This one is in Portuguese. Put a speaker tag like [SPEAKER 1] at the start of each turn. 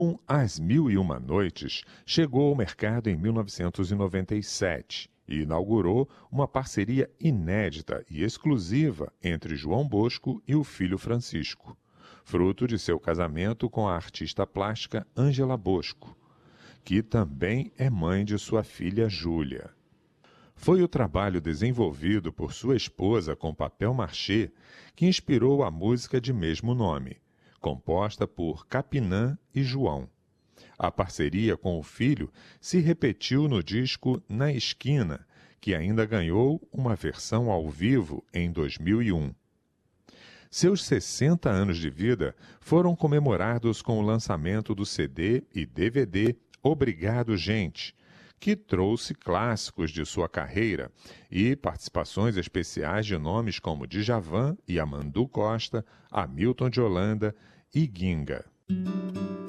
[SPEAKER 1] As Mil e Uma Noites chegou ao mercado em 1997 e inaugurou uma parceria inédita e exclusiva entre João Bosco e o filho Francisco, fruto de seu casamento com a artista plástica Ângela Bosco, que também é mãe de sua filha Júlia. Foi o trabalho desenvolvido por sua esposa com papel machê que inspirou a música de mesmo nome, composta por Capinã e João. A parceria com o filho se repetiu no disco Na Esquina, que ainda ganhou uma versão ao vivo em 2001. Seus 60 anos de vida foram comemorados com o lançamento do CD e DVD Obrigado, Gente, que trouxe clássicos de sua carreira e participações especiais de nomes como Djavan e Amandu Costa, Hamilton de Holanda e Ginga.